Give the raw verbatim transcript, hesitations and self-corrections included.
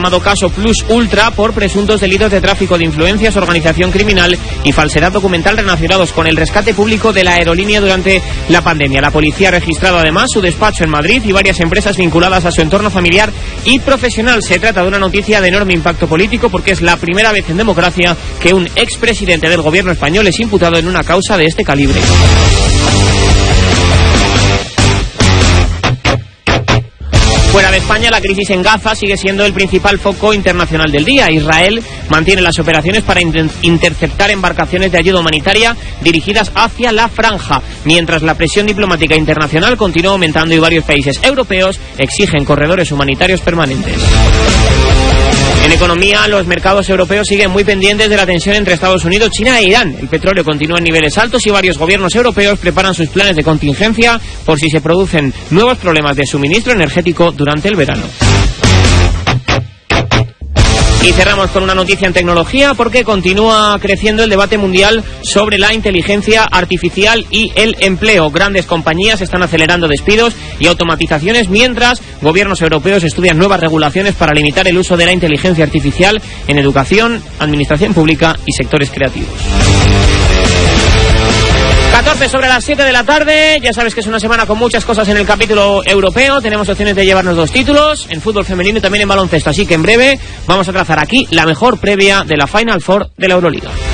llamado caso Plus Ultra por presuntos delitos de tráfico de influencias, organización criminal y falsedad documental relacionados con el rescate público de la aerolínea durante la pandemia. La policía ha registrado además su despacho en Madrid y varias empresas vinculadas a su entorno familiar y profesional. Se trata de una noticia de enorme impacto político porque es la primera vez en democracia que un expresidente del gobierno español es imputado en una causa de este calibre. Fuera de España, la crisis en Gaza sigue siendo el principal foco internacional del día. Israel mantiene las operaciones para inter- interceptar embarcaciones de ayuda humanitaria dirigidas hacia la franja, mientras la presión diplomática internacional continúa aumentando y varios países europeos exigen corredores humanitarios permanentes. En economía, los mercados europeos siguen muy pendientes de la tensión entre Estados Unidos, China e Irán. El petróleo continúa en niveles altos y varios gobiernos europeos preparan sus planes de contingencia por si se producen nuevos problemas de suministro energético durante el verano. Y cerramos con una noticia en tecnología porque continúa creciendo el debate mundial sobre la inteligencia artificial y el empleo. Grandes compañías están acelerando despidos y automatizaciones mientras gobiernos europeos estudian nuevas regulaciones para limitar el uso de la inteligencia artificial en educación, administración pública y sectores creativos. catorce sobre las siete de la tarde, ya sabes que es una semana con muchas cosas en el capítulo europeo, tenemos opciones de llevarnos dos títulos, en fútbol femenino y también en baloncesto, así que en breve vamos a trazar aquí la mejor previa de la Final Four de la Euroliga.